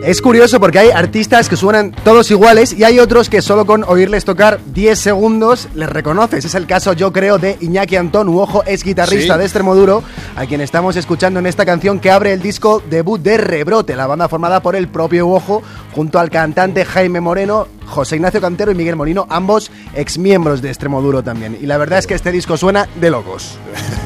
Es curioso porque hay artistas que suenan todos iguales y hay otros que solo con oírles tocar 10 segundos les reconoces. Es el caso, yo creo, de Iñaki Antón Uojo, es guitarrista de Extremoduro, a quien estamos escuchando en esta canción que abre el disco debut de Rebrote, la banda formada por el propio Uojo junto al cantante Jaime Moreno, José Ignacio Cantero y Miguel Molino, ambos exmiembros de Extremoduro también. Y la verdad es que este disco suena de locos.